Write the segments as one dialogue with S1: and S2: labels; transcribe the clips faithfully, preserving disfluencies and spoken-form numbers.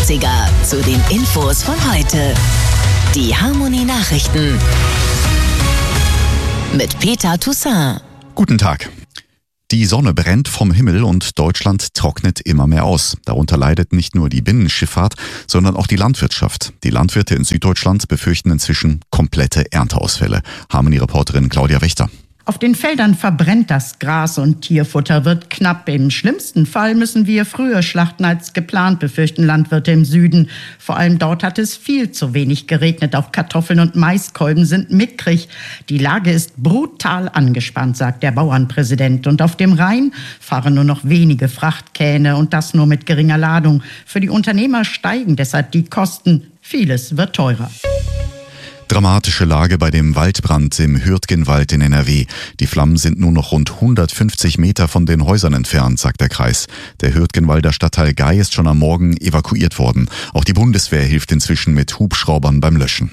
S1: dreißiger zu den Infos von heute. Die Harmony Nachrichten mit Peter Toussaint.
S2: Guten Tag. Die Sonne brennt vom Himmel und Deutschland trocknet immer mehr aus. Darunter leidet nicht nur die Binnenschifffahrt, sondern auch die Landwirtschaft. Die Landwirte in Süddeutschland befürchten inzwischen komplette Ernteausfälle. Harmony-Reporterin Claudia Wächter.
S3: Auf den Feldern verbrennt das Gras und Tierfutter wird knapp. Im schlimmsten Fall müssen wir früher schlachten als geplant, befürchten Landwirte im Süden. Vor allem dort hat es viel zu wenig geregnet. Auch Kartoffeln und Maiskolben sind mickrig. Die Lage ist brutal angespannt, sagt der Bauernpräsident. Und auf dem Rhein fahren nur noch wenige Frachtkähne und das nur mit geringer Ladung. Für die Unternehmer steigen deshalb die Kosten. Vieles wird teurer.
S2: Dramatische Lage bei dem Waldbrand im Hürtgenwald in N R W. Die Flammen sind nur noch rund hundertfünfzig Meter von den Häusern entfernt, sagt der Kreis. Der Hürtgenwalder Stadtteil Gay ist schon am Morgen evakuiert worden. Auch die Bundeswehr hilft inzwischen mit Hubschraubern beim Löschen.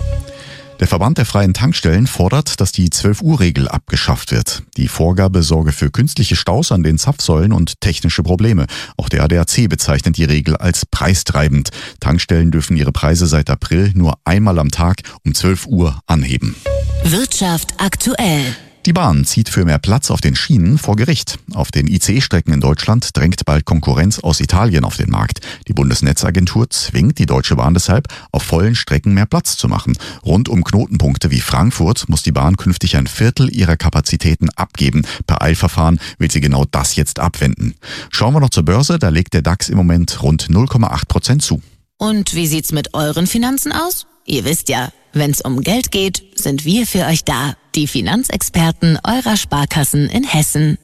S2: Der Verband der freien Tankstellen fordert, dass die zwölf-Uhr-Regel abgeschafft wird. Die Vorgabe sorge für künstliche Staus an den Zapfsäulen und technische Probleme. Auch der A D A C bezeichnet die Regel als preistreibend. Tankstellen dürfen ihre Preise seit April nur einmal am Tag um zwölf Uhr anheben.
S1: Wirtschaft aktuell.
S2: Die Bahn zieht für mehr Platz auf den Schienen vor Gericht. Auf den I C E-Strecken in Deutschland drängt bald Konkurrenz aus Italien auf den Markt. Die Bundesnetzagentur zwingt die Deutsche Bahn deshalb, auf vollen Strecken mehr Platz zu machen. Rund um Knotenpunkte wie Frankfurt muss die Bahn künftig ein Viertel ihrer Kapazitäten abgeben. Per Eilverfahren will sie genau das jetzt abwenden. Schauen wir noch zur Börse, da legt der DAX im Moment rund null Komma acht Prozent zu.
S1: Und wie sieht's mit euren Finanzen aus? Ihr wisst ja, wenn's um Geld geht, sind wir für euch da. Die Finanzexperten eurer Sparkassen in Hessen.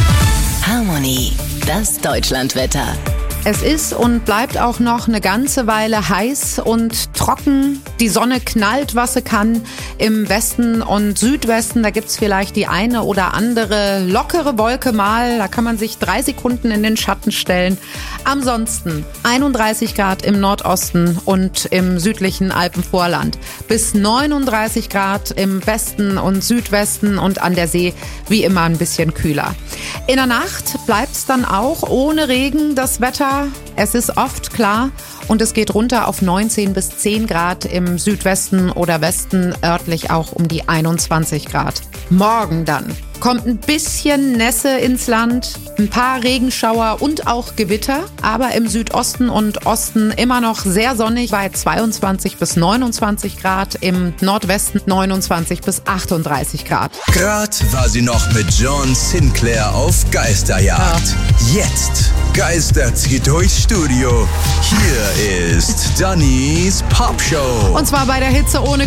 S1: Harmony, das Deutschlandwetter.
S4: Es ist und bleibt auch noch eine ganze Weile heiß und trocken. Die Sonne knallt, was sie kann. Im Westen und Südwesten, da gibt's vielleicht die eine oder andere lockere Wolke mal. Da kann man sich drei Sekunden in den Schatten stellen. Ansonsten einunddreißig Grad im Nordosten und im südlichen Alpenvorland. Bis neununddreißig Grad im Westen und Südwesten und an der See wie immer ein bisschen kühler. In der Nacht bleibt's dann auch ohne Regen das Wetter. Es ist oft klar und es geht runter auf neunzehn bis zehn Grad im Südwesten oder Westen, örtlich auch um die einundzwanzig Grad. Morgen dann kommt ein bisschen Nässe ins Land, ein paar Regenschauer und auch Gewitter, aber im Südosten und Osten immer noch sehr sonnig bei zweiundzwanzig bis neunundzwanzig Grad, im Nordwesten neunundzwanzig bis achtunddreißig Grad.
S5: Grad war sie noch mit John Sinclair auf Geisterjagd. Ja. Jetzt geistert sie durchs Studio. Hier ist Dannys Popshow.
S4: Und zwar bei der Hitze ohne